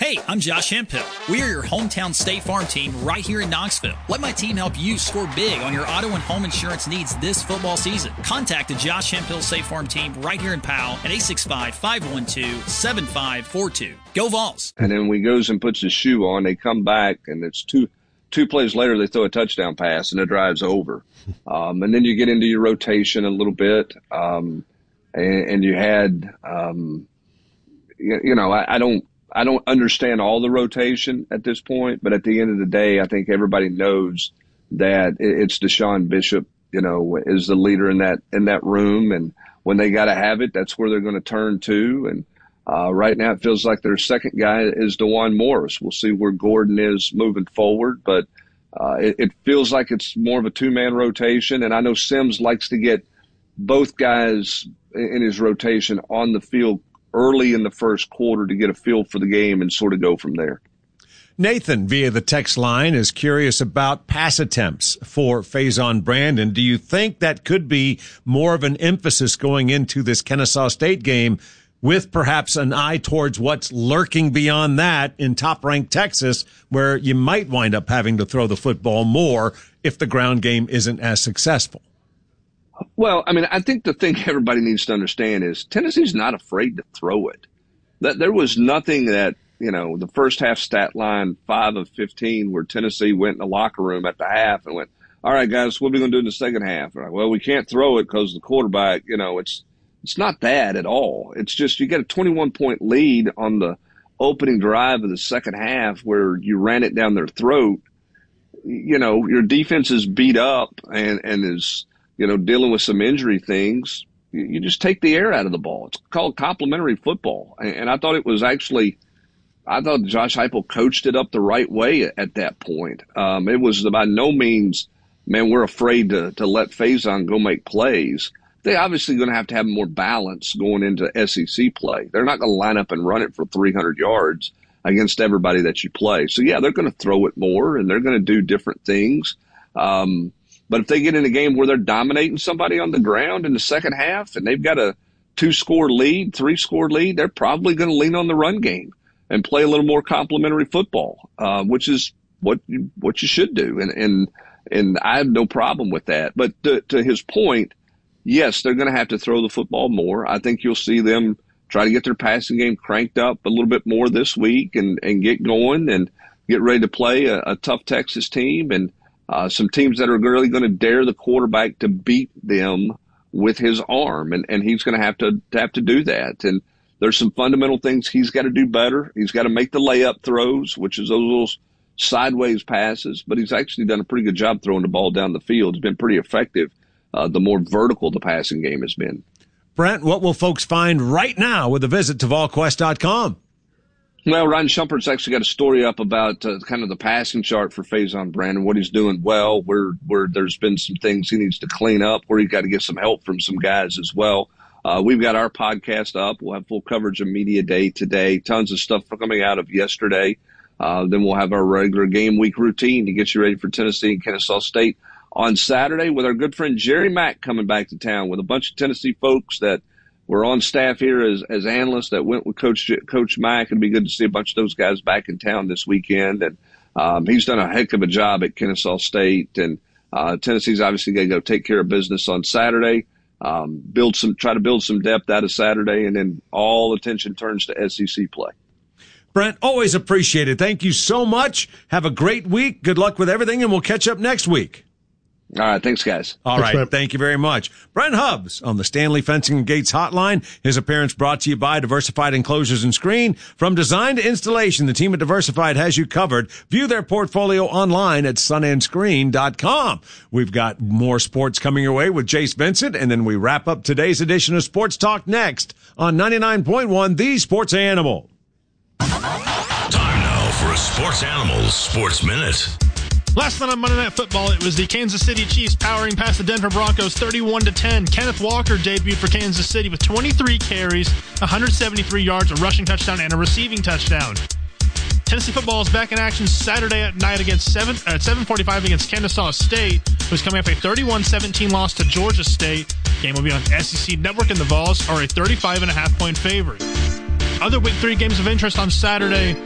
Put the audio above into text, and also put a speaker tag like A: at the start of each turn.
A: Hey, I'm Josh Hemphill. We are your hometown State Farm team right here in Knoxville. Let my team help you score big on your auto and home insurance needs this football season. Contact the Josh Hemphill State Farm team right here in Powell at 865-512-7542. Go Vols.
B: And then when he goes and puts his shoe on, they come back, and it's two plays later, they throw a touchdown pass, and the drive's over. And then you get into your rotation a little bit, and you had, I don't understand all the rotation at this point, but at the end of the day, I think everybody knows that it's Deshaun Bishop, is the leader in that room. And when they got to have it, that's where they're going to turn to. And right now it feels like their second guy is DeJuan Morris. We'll see where Gordon is moving forward, but it feels like it's more of a two-man rotation. And I know Sims likes to get both guys in his rotation on the field early in the first quarter to get a feel for the game and sort of go from there.
C: Nathan, via the text line, is curious about pass attempts for Faison Brandon. Do you think that could be more of an emphasis going into this Kennesaw State game, with perhaps an eye towards what's lurking beyond that in top-ranked Texas, where you might wind up having to throw the football more if the ground game isn't as successful?
B: Well, I think the thing everybody needs to understand is Tennessee's not afraid to throw it. That there was nothing that, the first half stat line, 5 of 15, where Tennessee went in the locker room at the half and went, all right, guys, what are we going to do in the second half? Like, well, we can't throw it because the quarterback, it's not that at all. It's just you get a 21-point lead on the opening drive of the second half where you ran it down their throat. Your defense is beat up and is – dealing with some injury things, you just take the air out of the ball. It's called complementary football. And I thought Josh Heupel coached it up the right way at that point. It was by no means, we're afraid to let Faison go make plays. They're obviously going to have more balance going into SEC play. They're not going to line up and run it for 300 yards against everybody that you play. So, yeah, they're going to throw it more, and they're going to do different things. But if they get in a game where they're dominating somebody on the ground in the second half and they've got a 2-score lead, 3-score lead, they're probably going to lean on the run game and play a little more complementary football, which is what you should do. And I have no problem with that. But to his point, yes, they're going to have to throw the football more. I think you'll see them try to get their passing game cranked up a little bit more this week and get going and get ready to play a tough Texas team and some teams that are really going to dare the quarterback to beat them with his arm, and he's going to have to do that. And there's some fundamental things he's got to do better. He's got to make the layup throws, which is those little sideways passes, but he's actually done a pretty good job throwing the ball down the field. He's been pretty effective the more vertical the passing game has been.
C: Brent, what will folks find right now with a visit to VolQuest.com?
B: Well, Ryan Shumpert's actually got a story up about kind of the passing chart for Faison Brandon, what he's doing well, where there's been some things he needs to clean up, where he's got to get some help from some guys as well. We've got our podcast up. We'll have full coverage of Media Day today, tons of stuff coming out of yesterday. Then we'll have our regular game week routine to get you ready for Tennessee and Kennesaw State on Saturday with our good friend Jerry Mack coming back to town with a bunch of Tennessee folks that we're on staff here as analysts that went with Coach Mack. It'd be good to see a bunch of those guys back in town this weekend. And he's done a heck of a job at Kennesaw State. And Tennessee's obviously going to go take care of business on Saturday, try to build some depth out of Saturday, and then all attention turns to SEC play.
C: Brent, always appreciated. Thank you so much. Have a great week. Good luck with everything, and we'll catch up next week.
B: All right. Thanks, guys.
C: All right. Thank you very much. Brent Hubbs on the Stanley Fencing and Gates Hotline. His appearance brought to you by Diversified Enclosures and Screen. From design to installation, the team at Diversified has you covered. View their portfolio online at sunandscreen.com. We've got more sports coming your way with Jace Vincent, and then we wrap up today's edition of Sports Talk next on 99.1 The Sports Animal.
D: Time now for a Sports Animals Sports Minute.
E: Last night on Monday Night Football, it was the Kansas City Chiefs powering past the Denver Broncos 31-10. Kenneth Walker debuted for Kansas City with 23 carries, 173 yards, a rushing touchdown, and a receiving touchdown. Tennessee football is back in action Saturday at night at 7:45 against Kennesaw State, who's coming off a 31-17 loss to Georgia State. Game will be on SEC Network, and the Vols are a 35.5-point favorite. Other Week 3 games of interest on Saturday.